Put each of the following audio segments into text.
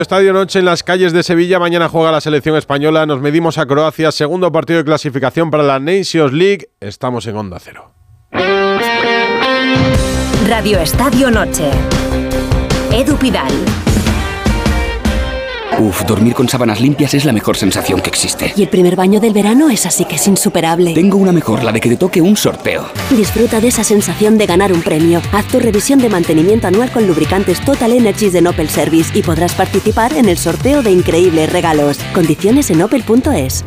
Estadio Noche en las calles de Sevilla. Mañana juega la selección española. Nos medimos a Croacia. Segundo partido de clasificación para la Nations League. Estamos en Onda Cero. Radio Estadio Noche. Edu Pidal. Dormir con sábanas limpias es la mejor sensación que existe. Y el primer baño del verano es así que es insuperable. Tengo una mejor, la de que te toque un sorteo. Disfruta de esa sensación de ganar un premio. Haz tu revisión de mantenimiento anual con lubricantes Total Energies de Opel Service y podrás participar en el sorteo de increíbles regalos. Condiciones en opel.es.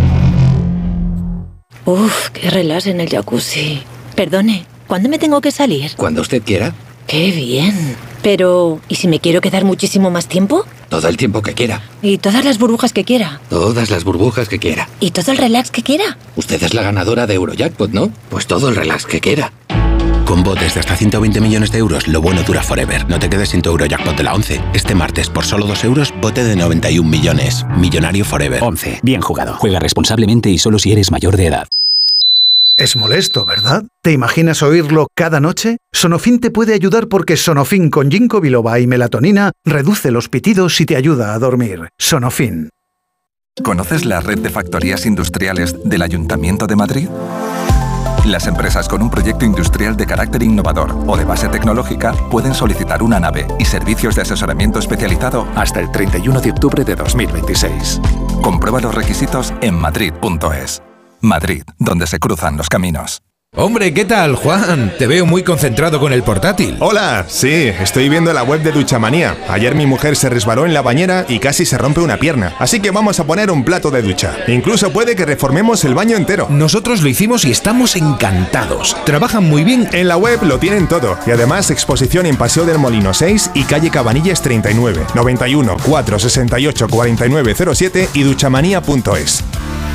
Qué relax en el jacuzzi. Perdone, ¿cuándo me tengo que salir? Cuando usted quiera. ¡Qué bien! Pero, ¿y si me quiero quedar muchísimo más tiempo? Todo el tiempo que quiera. ¿Y todas las burbujas que quiera? Todas las burbujas que quiera. ¿Y todo el relax que quiera? Usted es la ganadora de Eurojackpot, ¿no? Pues todo el relax que quiera. Con botes de hasta 120 millones de euros, lo bueno dura forever. No te quedes sin tu Eurojackpot de la 11. Este martes, por solo 2 euros, bote de 91 millones. Millonario forever. 11. Bien jugado. Juega responsablemente y solo si eres mayor de edad. Es molesto, ¿verdad? ¿Te imaginas oírlo cada noche? Sonofin te puede ayudar porque Sonofin con ginkgo biloba y melatonina reduce los pitidos y te ayuda a dormir. Sonofin. ¿Conoces la red de factorías industriales del Ayuntamiento de Madrid? Las empresas con un proyecto industrial de carácter innovador o de base tecnológica pueden solicitar una nave y servicios de asesoramiento especializado hasta el 31 de octubre de 2026. Comprueba los requisitos en madrid.es. Madrid, donde se cruzan los caminos. Hombre, ¿qué tal, Juan? Te veo muy concentrado con el portátil. Hola, sí, estoy viendo la web de Duchamanía. Ayer mi mujer se resbaló en la bañera y casi se rompe una pierna. Así que vamos a poner un plato de ducha. Incluso puede que reformemos el baño entero. Nosotros lo hicimos y estamos encantados. Trabajan muy bien. En la web lo tienen todo. Y además exposición en Paseo del Molino 6 y calle Cabanillas 39, 91 468 4907 y duchamanía.es.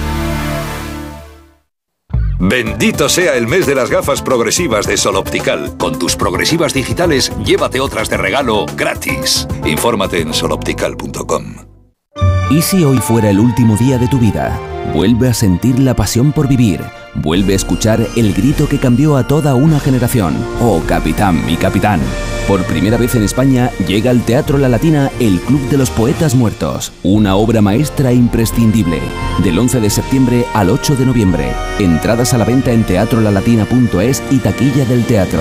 Bendito sea el mes de las gafas progresivas de Sol Optical. Con tus progresivas digitales, llévate otras de regalo gratis. Infórmate en soloptical.com. ¿Y si hoy fuera el último día de tu vida? Vuelve a sentir la pasión por vivir. Vuelve a escuchar el grito que cambió a toda una generación. Oh, capitán, mi capitán. Por primera vez en España llega al Teatro La Latina el Club de los Poetas Muertos. Una obra maestra imprescindible. Del 11 de septiembre al 8 de noviembre. Entradas a la venta en teatrolalatina.es y taquilla del teatro.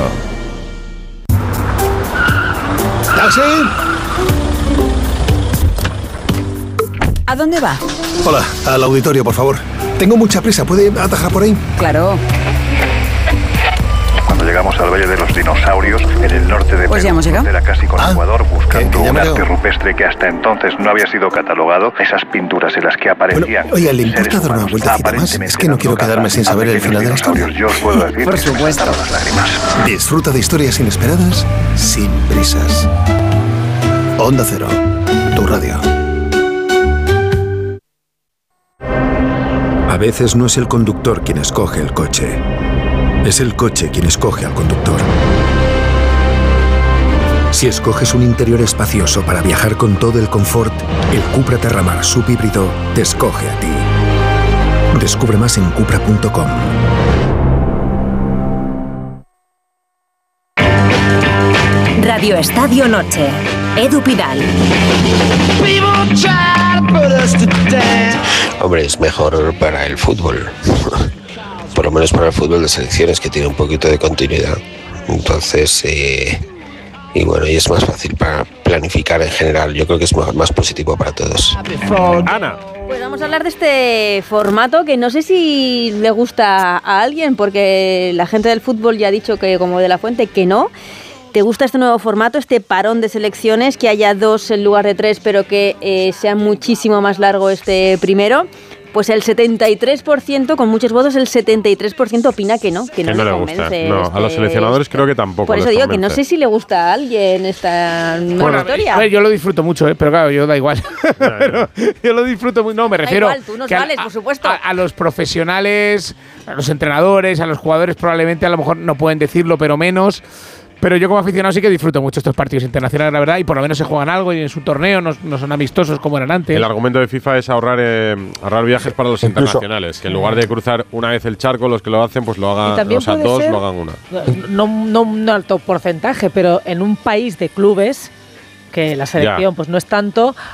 ¿Taxi? ¿A dónde va? Hola, al auditorio, por favor. Tengo mucha prisa, ¿puede atajar por ahí? Claro. Cuando llegamos al Valle de los Dinosaurios, en el norte de Pues ya hemos llegado. Era casi con Ecuador, buscando que un arte llegado. rupestre que hasta entonces no había sido catalogado. Esas pinturas en las que aparecían. Oiga, ¿le importa dar una vueltecita más? Es que no quiero quedarme sin saber el final de la historia. Yo os puedo decir Por supuesto. las lágrimas. Disfruta de historias inesperadas sin prisas. Onda Cero, tu radio. A veces no es el conductor quien escoge el coche. Es el coche quien escoge al conductor. Si escoges un interior espacioso para viajar con todo el confort, el Cupra Terramar Sub híbrido te escoge a ti. Descubre más en cupra.com. Radio Estadio Noche. Edu Pidal. Hombre, es mejor para el fútbol. Por lo menos para el fútbol de selecciones, que tiene un poquito de continuidad. Entonces, y bueno, y es más fácil para planificar en general. Yo creo que es más positivo para todos. Ana. Pues vamos a hablar de este formato que no sé si le gusta a alguien, porque la gente del fútbol ya ha dicho que, como de la Fuente, que no. ¿Te gusta este nuevo formato, este parón de selecciones, que haya 2 en lugar de 3, pero que sea muchísimo más largo este primero? Pues el 73%, con muchos votos, el 73% opina que no no le gusta. No, a los seleccionadores creo que tampoco. Por eso digo que no sé si le gusta a alguien esta nueva historia. A ver, yo lo disfruto mucho, pero claro, yo da igual. Pero yo lo disfruto muy. No, me refiero. Da igual, tú nos vales, por supuesto. A los profesionales, a los entrenadores, a los jugadores, probablemente a lo mejor no pueden decirlo, pero menos. Pero yo como aficionado sí que disfruto mucho estos partidos internacionales, la verdad, y por lo menos se juegan algo y en su torneo no son amistosos como eran antes. El argumento de FIFA es ahorrar viajes para los internacionales, que en lugar de cruzar una vez el charco, los que lo hacen, pues lo hagan, o sea, 2 lo hagan una. No un alto porcentaje, pero en un país de clubes, que la selección pues no es tanto,